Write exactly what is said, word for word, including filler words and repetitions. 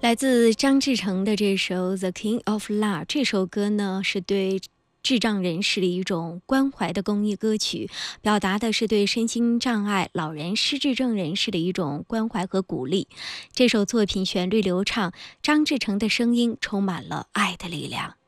来自张志成的这首《The King of Love》，这首歌呢是对智障人士的一种关怀的公益歌曲，表达的是对身心障碍、老人、失智症人士的一种关怀和鼓励。这首作品旋律流畅，张志成的声音充满了爱的力量。